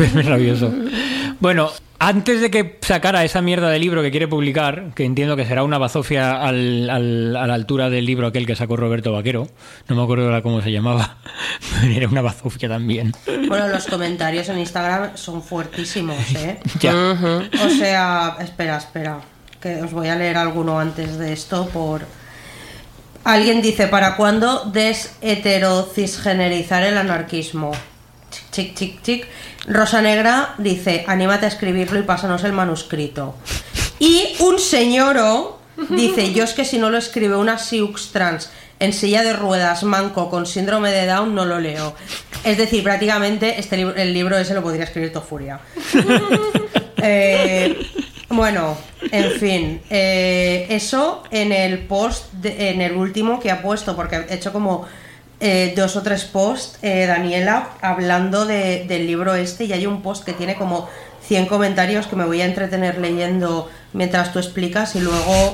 Es rabioso. Bueno, antes de que sacara esa mierda de libro que quiere publicar, que entiendo que será una bazofia a la altura del libro aquel que sacó Roberto Vaquero, no me acuerdo ahora cómo se llamaba, pero era una bazofia también. Bueno, los comentarios en Instagram son fuertísimos, ¿eh? Ya. O sea, espera, que os voy a leer alguno antes de esto por... Alguien dice, ¿para cuándo desheterocisgenerizar el anarquismo? Chic, chic, chic. Rosa Negra dice, anímate a escribirlo y pásanos el manuscrito. Y un señoro dice, yo es que si no lo escribe una Siux trans en silla de ruedas, manco, con síndrome de Down, no lo leo. Es decir, prácticamente el libro ese lo podría escribir Tofuria. Bueno, en fin, eso en el post, en el último que ha puesto, porque he hecho como 2 o 3 posts, Daniela, hablando del libro este, y hay un post que tiene como 100 comentarios que me voy a entretener leyendo mientras tú explicas, y luego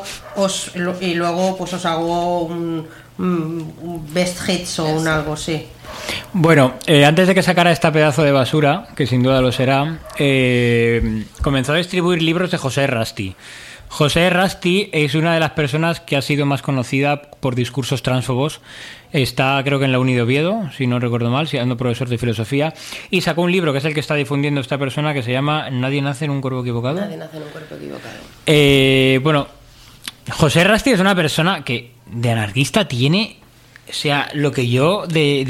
pues os hago un best hits o un algo así. Bueno, antes de que sacara esta pedazo de basura, que sin duda lo será, comenzó a distribuir libros de José Rasti. José Rasti es una de las personas que ha sido más conocida por discursos transfobos. Está, creo que en la Uni de Oviedo, si no recuerdo mal, siendo profesor de filosofía, y sacó un libro que es el que está difundiendo esta persona, que se llama Nadie nace en un cuerpo equivocado. Nadie nace en un cuerpo equivocado. Bueno, José Rasti es una persona que de anarquista tiene, o sea, lo que yo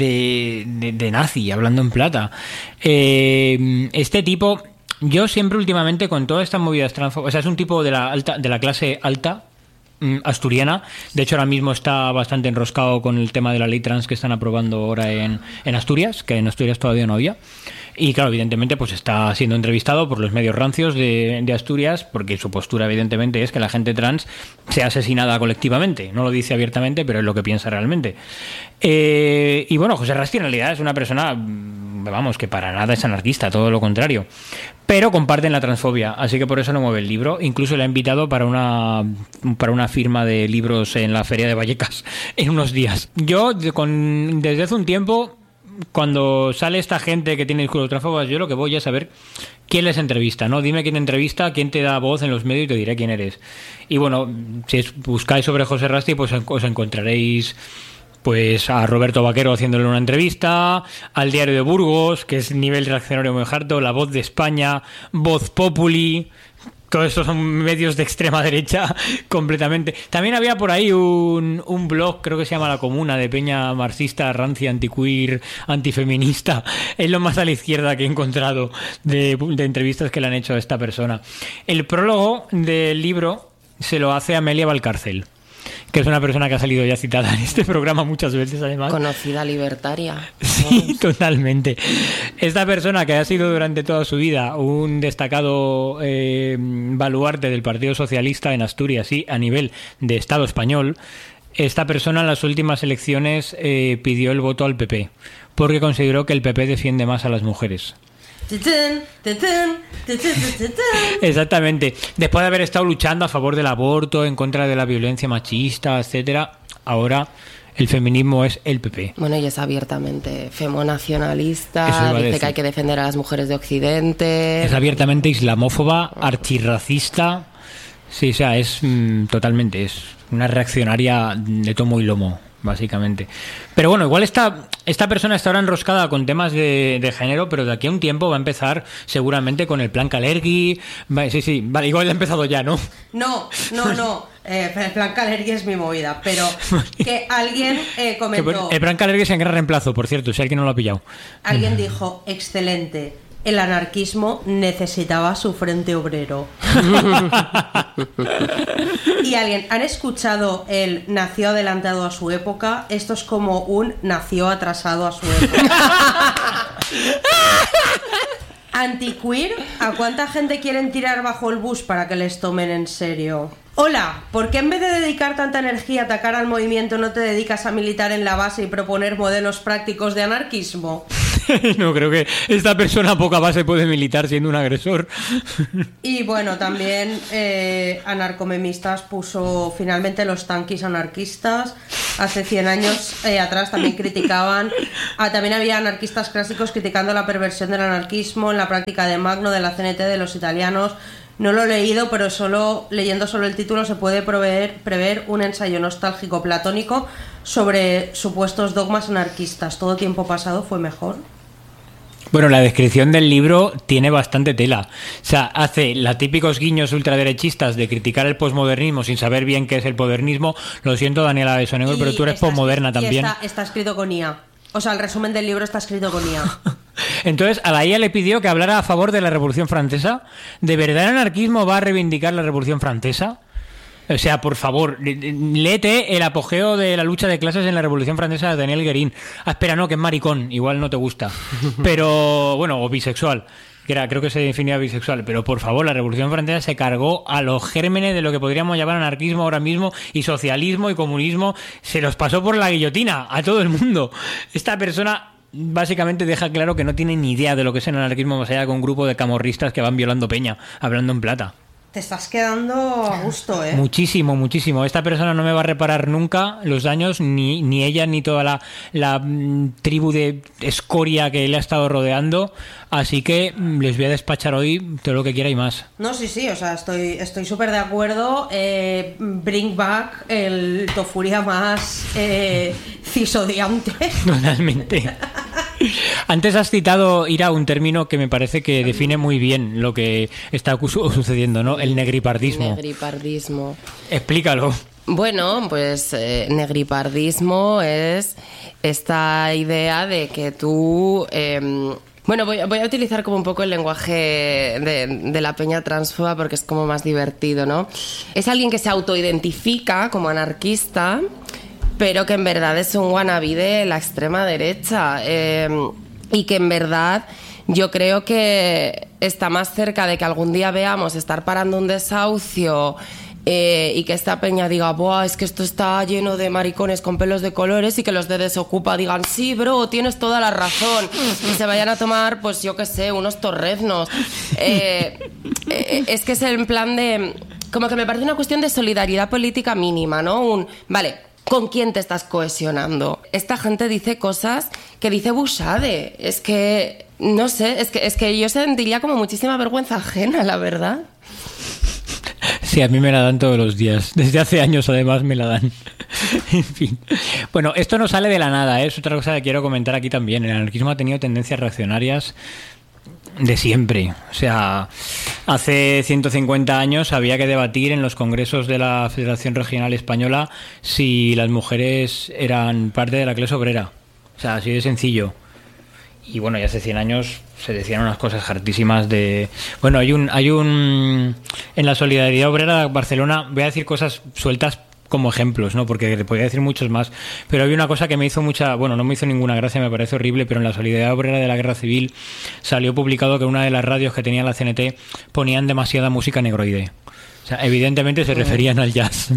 de nazi, hablando en plata. Este tipo, yo siempre últimamente con todas estas movidas transfobas, o sea, es un tipo de la clase alta asturiana. De hecho, ahora mismo está bastante enroscado con el tema de la ley trans que están aprobando ahora en Asturias, que en Asturias todavía no había. Y claro, evidentemente pues está siendo entrevistado por los medios rancios de Asturias, porque su postura evidentemente es que la gente trans sea asesinada colectivamente. No lo dice abiertamente, pero es lo que piensa realmente. Y bueno, José Rasti en realidad es una persona, vamos, que para nada es anarquista, todo lo contrario. Pero comparten la transfobia, así que por eso no mueve el libro. Incluso le ha invitado para una firma de libros en la Feria de Vallecas en unos días. Yo, desde hace un tiempo, cuando sale esta gente que tiene discursos transfobos, yo lo que voy es a ver quién les entrevista, ¿no? Dime quién entrevista, quién te da voz en los medios y te diré quién eres. Y bueno, si buscáis sobre José Rasti, pues os encontraréis pues a Roberto Vaquero haciéndole una entrevista, al Diario de Burgos, que es nivel reaccionario muy harto, La Voz de España, Voz Populi. Todos estos son medios de extrema derecha completamente. También había por ahí un blog, creo que se llama La Comuna, de peña marxista, rancia, antiqueer, antifeminista. Es lo más a la izquierda que he encontrado de entrevistas que le han hecho a esta persona. El prólogo del libro se lo hace Amelia Valcárcel, que es una persona que ha salido ya citada en este programa muchas veces, además. Conocida libertaria. Sí, totalmente. Esta persona que ha sido durante toda su vida un destacado baluarte del Partido Socialista en Asturias y a nivel de Estado español, esta persona en las últimas elecciones pidió el voto al PP, porque consideró que el PP defiende más a las mujeres. Exactamente. Después de haber estado luchando a favor del aborto, en contra de la violencia machista, etcétera, ahora el feminismo es el PP. Bueno, y es abiertamente femonacionalista, dice que hay que defender a las mujeres de Occidente. Es abiertamente islamófoba, archirracista. Sí, o sea, es totalmente, es una reaccionaria de tomo y lomo, básicamente. Pero bueno, igual esta persona está ahora enroscada con temas de género, pero de aquí a un tiempo va a empezar seguramente con el plan Kalergi. Sí, vale, igual ya ha empezado ya, ¿no? No. El plan Kalergi es mi movida, pero que alguien comentó... El plan Kalergi es en gran reemplazo, por cierto, si alguien no lo ha pillado. Alguien dijo, excelente, el anarquismo necesitaba su frente obrero. Y alguien, ¿han escuchado el nació adelantado a su época? Esto es como un nació atrasado a su época. Antiqueer, ¿a cuánta gente quieren tirar bajo el bus para que les tomen en serio? Hola, ¿por qué en vez de dedicar tanta energía a atacar al movimiento no te dedicas a militar en la base y proponer modelos prácticos de anarquismo? No, creo que esta persona a poca base puede militar siendo un agresor. Y bueno, también Anarcomemistas puso finalmente los tanquis anarquistas. hace 100 años atrás también criticaban, también había anarquistas clásicos criticando la perversión del anarquismo en la práctica de Magno, de la CNT, de los italianos. No lo he leído, pero leyendo solo el título se puede prever un ensayo nostálgico platónico sobre supuestos dogmas anarquistas. Todo tiempo pasado fue mejor. Bueno, la descripción del libro tiene bastante tela. O sea, hace los típicos guiños ultraderechistas de criticar el posmodernismo sin saber bien qué es el modernismo. Lo siento, Daniela Besonegro, pero tú eres posmoderna también. Está escrito con IA. O sea, el resumen del libro está escrito con IA. Entonces, a la IA le pidió que hablara a favor de la Revolución Francesa. ¿De verdad el anarquismo va a reivindicar la Revolución Francesa? O sea, por favor, léete el apogeo de la lucha de clases en la Revolución Francesa de Daniel Guérin. Ah, espera, no, que es maricón, igual no te gusta. Pero, bueno, o bisexual. Creo que se definía bisexual. Pero, por favor, la Revolución Francesa se cargó a los gérmenes de lo que podríamos llamar anarquismo ahora mismo, y socialismo y comunismo. Se los pasó por la guillotina a todo el mundo. Esta persona básicamente deja claro que no tiene ni idea de lo que es el anarquismo, más allá que un grupo de camorristas que van violando peña, hablando en plata. Te estás quedando a gusto, ¿eh? Muchísimo, muchísimo. Esta persona no me va a reparar nunca los daños, ni ella, ni toda la tribu de escoria que le ha estado rodeando. Así que les voy a despachar hoy todo lo que quiera y más. No, sí, o sea, estoy súper de acuerdo. Bring back el Tofuria más cisodiante. Totalmente. Antes has citado, Ira, un término que me parece que define muy bien lo que está sucediendo, ¿no? El negripardismo. Negripardismo. Explícalo. Bueno, pues negripardismo es esta idea de que tú... Bueno, voy a utilizar como un poco el lenguaje de la peña transfoba porque es como más divertido, ¿no? Es alguien que se autoidentifica como anarquista, pero que en verdad es un wannabe de la extrema derecha, y que en verdad yo creo que está más cerca de que algún día veamos estar parando un desahucio y que esta peña diga, buah, es que esto está lleno de maricones con pelos de colores, y que los de Desocupa digan, sí, bro, tienes toda la razón, y se vayan a tomar, pues yo qué sé, unos torreznos. Es que es en plan de... Como que me parece una cuestión de solidaridad política mínima, ¿no? Vale, ¿con quién te estás cohesionando? Esta gente dice cosas que dice Bushade. Es que, no sé, es que yo sentiría como muchísima vergüenza ajena, la verdad. Sí, a mí me la dan todos los días. Desde hace años, además, me la dan. En fin. Bueno, esto no sale de la nada, ¿eh? Es otra cosa que quiero comentar aquí también. El anarquismo ha tenido tendencias reaccionarias de siempre. O sea, hace 150 años había que debatir en los congresos de la Federación Regional Española si las mujeres eran parte de la clase obrera. O sea, así de sencillo. Y bueno, ya hace 100 años se decían unas cosas hartísimas de... Bueno, hay un en la Solidaridad Obrera de Barcelona, voy a decir cosas sueltas como ejemplos, ¿no? Porque te podría decir muchos más, pero hay una cosa que me hizo no me hizo ninguna gracia, me parece horrible, pero en la Solidaridad Obrera de la Guerra Civil salió publicado que una de las radios que tenía la CNT ponían demasiada música negroide. O sea, evidentemente se referían al jazz.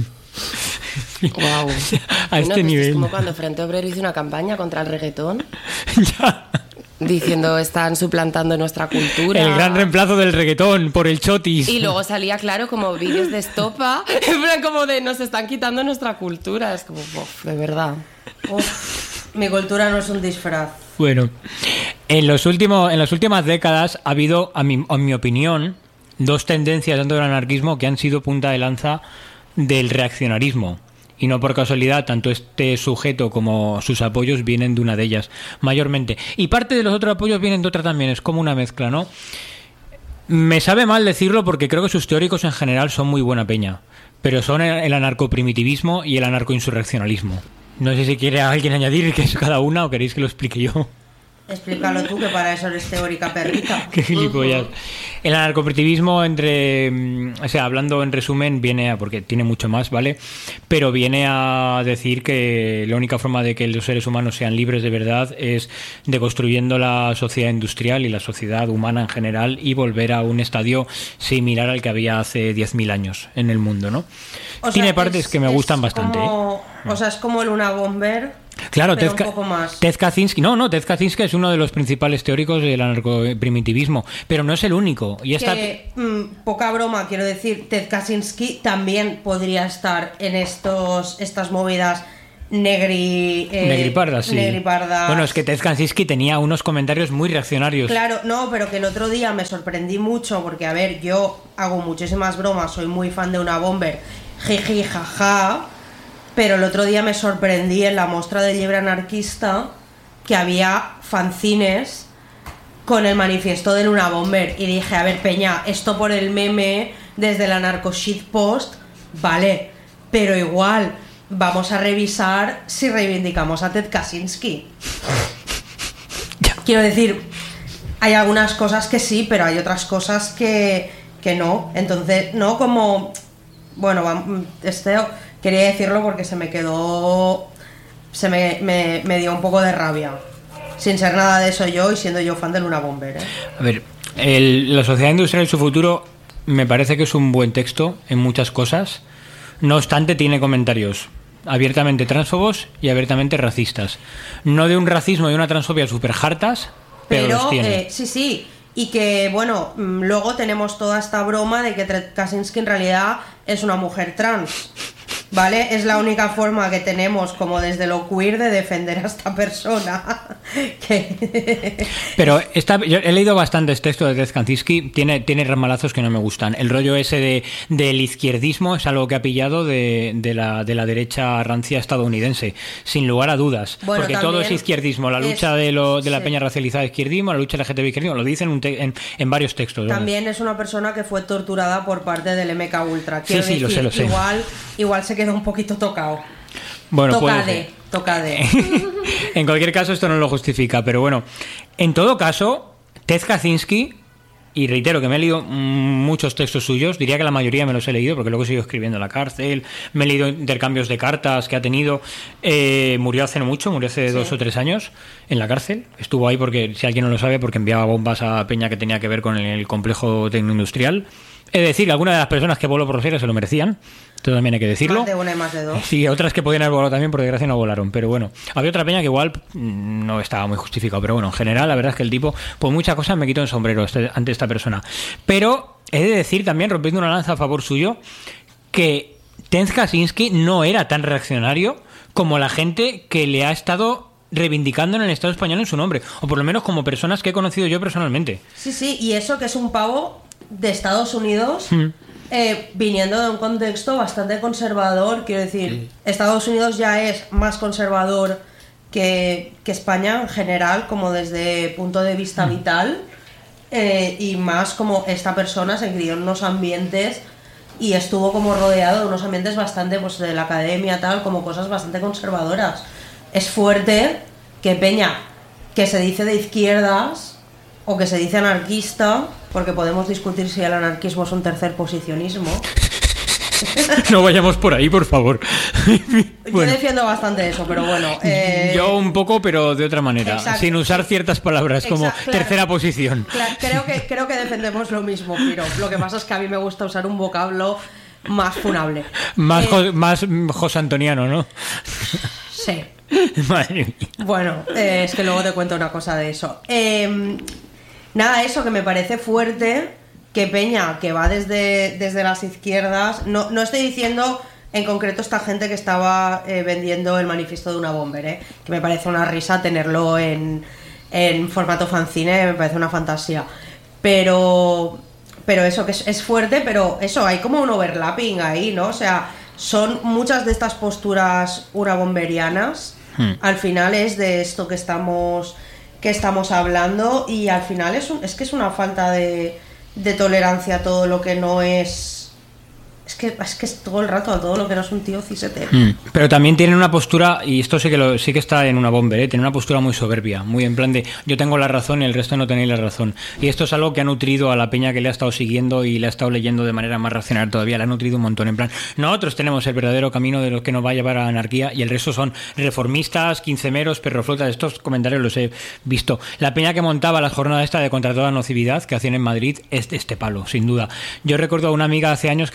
Wow. A este nivel. Es como cuando Frente Obrero hizo una campaña contra el reggaetón. Ya. Diciendo, están suplantando nuestra cultura. El gran reemplazo del reggaetón por el chotis. Y luego salía, claro, como vídeos de estopa, en plan como de nos están quitando nuestra cultura. Es como, de verdad. Mi cultura no es un disfraz. Bueno, en las últimas décadas ha habido, en mi opinión, dos tendencias dentro del anarquismo que han sido punta de lanza del reaccionarismo. Y no por casualidad, tanto este sujeto como sus apoyos vienen de una de ellas, mayormente. Y parte de los otros apoyos vienen de otra también, es como una mezcla, ¿no? Me sabe mal decirlo porque creo que sus teóricos en general son muy buena peña, pero son el anarcoprimitivismo y el anarcoinsurreccionalismo. No sé si quiere alguien añadir que es cada una o queréis que lo explique yo. Explícalo tú, que para eso eres teórica perrita. Qué gilipollas. El anarcoprimitivismo, hablando en resumen, porque tiene mucho más, ¿vale? Pero viene a decir que la única forma de que los seres humanos sean libres de verdad es deconstruyendo la sociedad industrial y la sociedad humana en general y volver a un estadio similar al que había hace 10.000 años en el mundo, ¿no? Tiene partes que me gustan bastante. O sea, es como el Luna Bomber. Claro, Ted Kaczynski, Ted Kaczynski es uno de los principales teóricos del anarcoprimitivismo, pero no es el único. Y poca broma, quiero decir, Ted Kaczynski también podría estar en estas movidas Negripardas, sí. Negripardas. Bueno, es que Ted Kaczynski tenía unos comentarios muy reaccionarios. Claro, no, pero que el otro día me sorprendí mucho porque, a ver, yo hago muchísimas bromas, soy muy fan de una bomber, jiji, jaja, pero el otro día me sorprendí en la muestra del libro anarquista que había fanzines con el manifiesto de Luna Bomber y dije, a ver, Peña, esto por el meme desde el anarco shitpost, vale, pero igual vamos a revisar si reivindicamos a Ted Kaczynski. Quiero decir, hay algunas cosas que sí, pero hay otras cosas que no. Entonces, no como... Bueno, quería decirlo porque se me quedó... me dio un poco de rabia. Sin ser nada de eso yo y siendo yo fan de Luna Bomber, ¿eh? A ver, la sociedad industrial y su futuro me parece que es un buen texto en muchas cosas. No obstante, tiene comentarios abiertamente transfobos y abiertamente racistas. No de un racismo y una transfobia súper hartas, pero los tiene. Sí. Y que, bueno, luego tenemos toda esta broma de que Kaczynski en realidad es una mujer trans, ¿vale? Es la única forma que tenemos, como desde lo queer, de defender a esta persona. Pero yo he leído bastantes textos de Ted Kaczynski, tiene ramalazos que no me gustan. El rollo ese del izquierdismo es algo que ha pillado de la derecha rancia estadounidense, sin lugar a dudas. Bueno, porque todo es izquierdismo, la lucha de la peña racializada izquierdismo, la lucha LGTB izquierdismo, lo dicen en varios textos. También es una persona que fue torturada por parte del MK Ultra. Sí, lo sé. Igual se quedó un poquito tocado. Bueno, Tocade. En cualquier caso, esto no lo justifica, pero bueno, en todo caso, Ted Kaczynski, y reitero que me he leído muchos textos suyos, diría que la mayoría me los he leído porque luego sigo escribiendo en la cárcel, me he leído intercambios de cartas que ha tenido, murió hace no mucho, murió hace 2 o 3 años en la cárcel, estuvo ahí porque, si alguien no lo sabe, porque enviaba bombas a peña que tenía que ver con el complejo tecnoindustrial. Es decir, que algunas de las personas que voló por los aires se lo merecían. Esto también hay que decirlo. Más de una y más de dos. Sí, otras que podían haber volado también, por desgracia no volaron. Pero bueno, había otra peña que igual no estaba muy justificado. Pero bueno, en general, la verdad es que el tipo, por muchas cosas, me quito el sombrero ante esta persona. Pero he de decir también, rompiendo una lanza a favor suyo, que Ted Kaczynski no era tan reaccionario como la gente que le ha estado reivindicando en el Estado español en su nombre. O por lo menos como personas que he conocido yo personalmente. Sí, y eso que es un pavo de Estados Unidos, viniendo de un contexto bastante conservador. Quiero decir, Estados Unidos ya es más conservador que España en general, como desde punto de vista vital, y más como esta persona se crió en unos ambientes y estuvo como rodeado de unos ambientes bastante, pues de la academia, tal, como cosas bastante conservadoras. Es fuerte que peña que se dice de izquierdas o que se dice anarquista, porque podemos discutir si el anarquismo es un tercer posicionismo. No vayamos por ahí, por favor. Yo defiendo bastante eso, pero bueno. Yo un poco, pero de otra manera, sin usar ciertas palabras como tercera posición. Creo que defendemos lo mismo, pero lo que pasa es que a mí me gusta usar un vocablo más funable. Más José Antoniano, ¿no? Sí. Madre mía. Bueno, es que luego te cuento una cosa de eso. Nada, eso que me parece fuerte, que peña que va desde las izquierdas. No estoy diciendo en concreto esta gente que estaba vendiendo el manifiesto de una bomber, que me parece una risa tenerlo en formato fanzine, me parece una fantasía. Pero eso, que es fuerte, pero eso, hay como un overlapping ahí, ¿no? O sea, son muchas de estas posturas urabomberianas. Al final es de esto que estamos hablando, y al final es que es una falta de tolerancia a todo lo que no es. Es que es todo el rato a todo lo que no es un tío cishetero. Pero también tienen una postura, y esto sí que está en una bomber, tiene una postura muy soberbia, muy en plan de yo tengo la razón y el resto no tenéis la razón. Y esto es algo que ha nutrido a la peña que le ha estado siguiendo y le ha estado leyendo de manera más racional todavía, le ha nutrido un montón. En plan, nosotros tenemos el verdadero camino de lo que nos va a llevar a la anarquía, y el resto son reformistas, quincemeros, perroflotas. Estos comentarios los he visto. La peña que montaba las jornadas esta de contra toda nocividad que hacían en Madrid es de este palo, sin duda. Yo recuerdo a una amiga hace años que le invitaron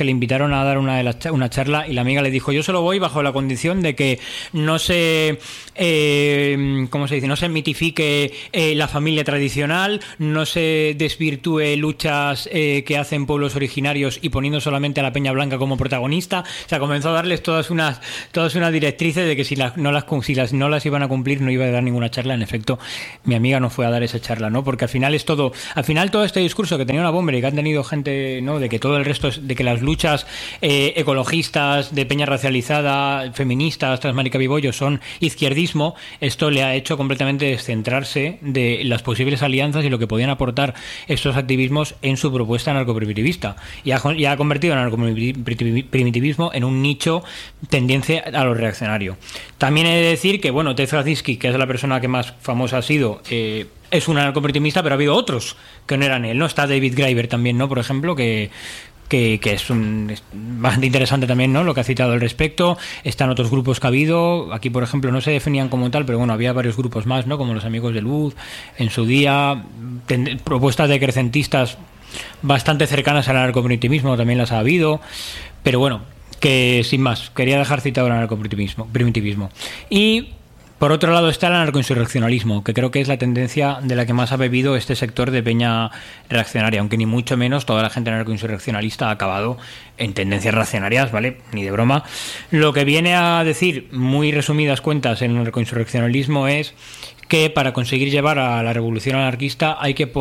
a dar una charla y la amiga le dijo: yo solo voy bajo la condición de que no se ¿cómo se dice? No se mitifique la familia tradicional, no se desvirtúe luchas que hacen pueblos originarios y poniendo solamente a la Peña Blanca como protagonista. O sea, comenzó a darles todas unas directrices de que si no las iban a cumplir no iba a dar ninguna charla. En efecto, mi amiga no fue a dar esa charla, ¿no? Porque al final todo este discurso que tenía una bomba y que han tenido gente, ¿no? De que todo el resto de que las luchas ecologistas, de peña racializada, feministas, tras Marica Bibollo son izquierdismo, esto le ha hecho completamente descentrarse de las posibles alianzas y lo que podían aportar estos activismos en su propuesta anarcoprimitivista, y ha convertido el anarcoprimitivismo en un nicho tendencia a lo reaccionario. También he de decir que, bueno, Ted Kaczynski, que es la persona que más famosa ha sido, es un anarcoprimitivismo, pero ha habido otros que no eran él, ¿no? Está David Graeber también, ¿no? Por ejemplo, que es bastante interesante también, ¿no? Lo que ha citado al respecto. Están otros grupos que ha habido. Aquí, por ejemplo, no se definían como tal, pero bueno, había varios grupos más, ¿no? Como los Amigos de Luz, en su día. Propuestas decrecentistas bastante cercanas al anarcoprimitivismo también las ha habido. Pero bueno, que sin más, quería dejar citado el anarcoprimitivismo. Y por otro lado está el anarcoinsurreccionalismo, que creo que es la tendencia de la que más ha bebido este sector de peña reaccionaria, aunque ni mucho menos toda la gente anarcoinsurreccionalista ha acabado en tendencias reaccionarias, ¿vale? Ni de broma. Lo que viene a decir, muy resumidas cuentas, el anarcoinsurreccionalismo es que para conseguir llevar a la revolución anarquista hay que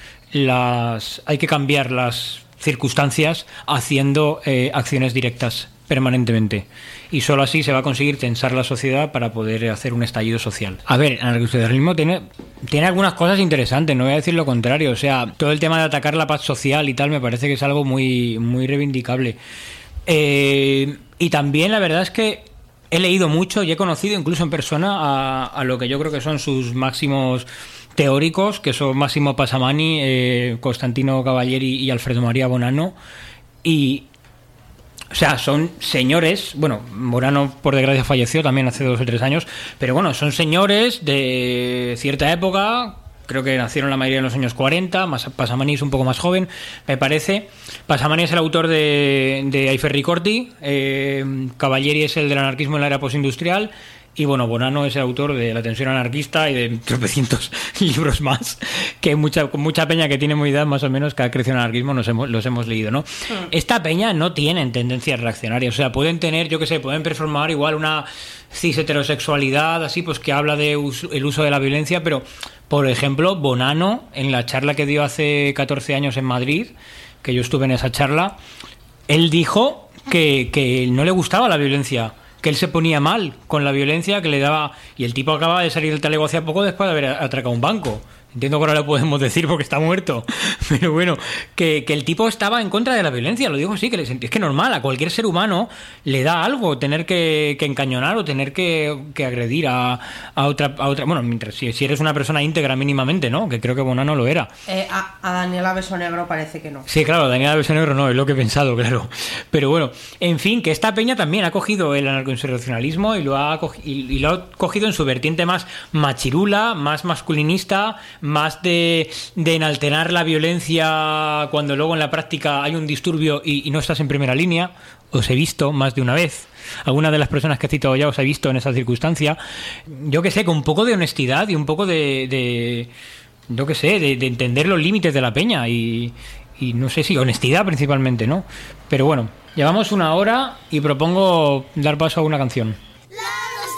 cambiar las circunstancias haciendo acciones directas permanentemente, y solo así se va a conseguir tensar la sociedad para poder hacer un estallido social. A ver, el anarcosocialismo tiene algunas cosas interesantes, no voy a decir lo contrario. O sea, todo el tema de atacar la paz social y tal me parece que es algo muy, muy reivindicable. Y también la verdad es que he leído mucho y he conocido incluso en persona a lo que yo creo que son sus máximos teóricos, que son Massimo Pasamani, Costantino Cavalieri y Alfredo María Bonanno. Y o sea, son señores, bueno, Bonanno por desgracia falleció también hace 2 o 3 años, pero bueno, son señores de cierta época, creo que nacieron la mayoría en los años 40, Pasamani es un poco más joven, me parece. Pasamani es el autor de Ai Ferri Corti, Cavalieri es el del anarquismo en la era postindustrial, y bueno, Bonanno es el autor de La tensión anarquista y de tropecientos libros más, que con mucha peña que tiene muy edad más o menos que ha crecido en anarquismo los hemos leído, ¿no? Esta peña no tienen tendencias reaccionarias, o sea, pueden tener, yo que sé, pueden performar igual una cis heterosexualidad, así pues que habla de el uso de la violencia, pero por ejemplo, Bonanno, en la charla que dio hace 14 años en Madrid, que yo estuve en esa charla, él dijo que no le gustaba la violencia, que él se ponía mal con la violencia que le daba, y el tipo acaba de salir del talego hace poco después de haber atracado un banco. Entiendo que ahora lo podemos decir porque está muerto, pero bueno, que el tipo estaba en contra de la violencia, lo digo así, que es que normal, a cualquier ser humano le da algo tener que encañonar o tener que agredir a otra, bueno, mientras si eres una persona íntegra mínimamente, ¿no? Que creo que Bonanno lo era. A Daniela Besonegro parece que no. Sí, claro, Daniela Besonegro no, es lo que he pensado, claro. Pero bueno, en fin, que esta peña también ha cogido el anarcoinsurreccionalismo y lo ha cogido en su vertiente más machirula, más masculinista, más de enalterar la violencia cuando luego en la práctica hay un disturbio y no estás en primera línea. Os he visto más de una vez. Algunas de las personas que he citado ya os he visto en esa circunstancia. Yo que sé, con un poco de honestidad y un poco de yo que sé, de entender los límites de la peña y no sé si honestidad principalmente, ¿no? Pero bueno, llevamos 1 hora y propongo dar paso a una canción.